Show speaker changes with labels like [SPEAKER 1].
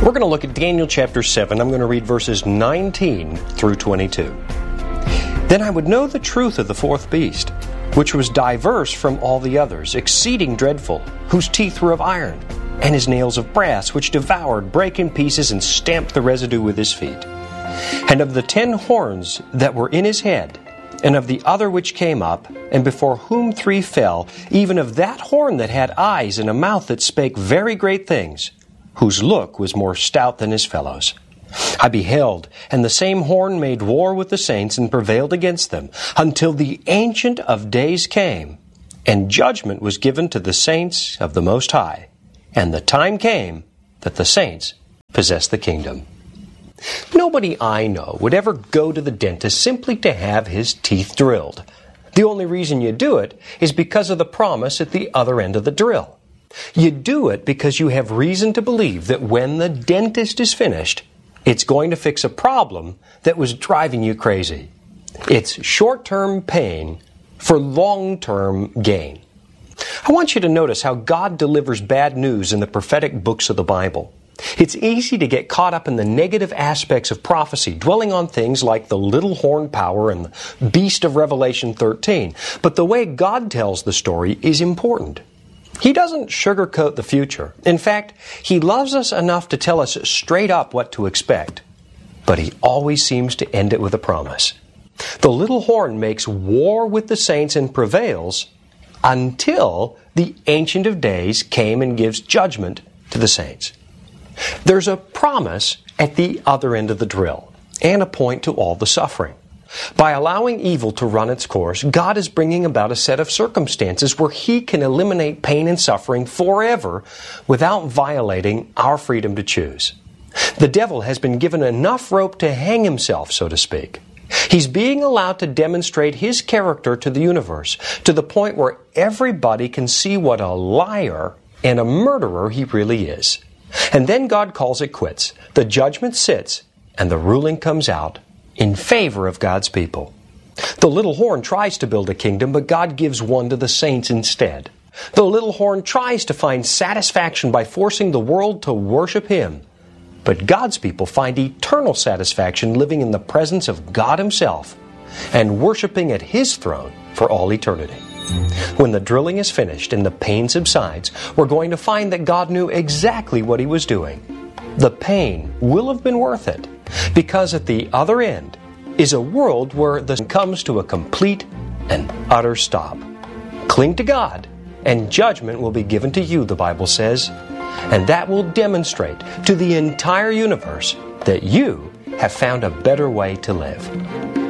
[SPEAKER 1] We're going to look at Daniel chapter 7. I'm going to read verses 19 through 22. Then I would know the truth of the fourth beast, which was diverse from all the others, exceeding dreadful, whose teeth were of iron, and his nails of brass, which devoured, brake in pieces, and stamped the residue with his feet. And of the 10 horns that were in his head, and of the other which came up, and before whom 3 fell, even of that horn that had eyes and a mouth that spake very great things, whose look was more stout than his fellows. I beheld, and the same horn made war with the saints, and prevailed against them, until the Ancient of Days came, and judgment was given to the saints of the Most High. And the time came that the saints possessed the kingdom. Nobody I know would ever go to the dentist simply to have his teeth drilled. The only reason you do it is because of the promise at the other end of the drill. You do it because you have reason to believe that when the dentist is finished, it's going to fix a problem that was driving you crazy. It's short-term pain for long-term gain. I want you to notice how God delivers bad news in the prophetic books of the Bible. It's easy to get caught up in the negative aspects of prophecy, dwelling on things like the little horn power and the beast of Revelation 13. But the way God tells the story is important. He doesn't sugarcoat the future. In fact, He loves us enough to tell us straight up what to expect. But He always seems to end it with a promise. The little horn makes war with the saints and prevails until the Ancient of Days came and gives judgment to the saints. There's a promise at the other end of the drill, and a point to all the suffering. By allowing evil to run its course, God is bringing about a set of circumstances where He can eliminate pain and suffering forever without violating our freedom to choose. The devil has been given enough rope to hang himself, so to speak. He's being allowed to demonstrate his character to the universe, to the point where everybody can see what a liar and a murderer he really is. And then God calls it quits. The judgment sits, and the ruling comes out in favor of God's people. The little horn tries to build a kingdom, but God gives one to the saints instead. The little horn tries to find satisfaction by forcing the world to worship Him, but God's people find eternal satisfaction living in the presence of God Himself and worshiping at His throne for all eternity. When the drilling is finished and the pain subsides, we're going to find that God knew exactly what He was doing. The pain will have been worth it, because at the other end is a world where the comes to a complete and utter stop. Cling to God, and judgment will be given to you, the Bible says, and that will demonstrate to the entire universe that you have found a better way to live.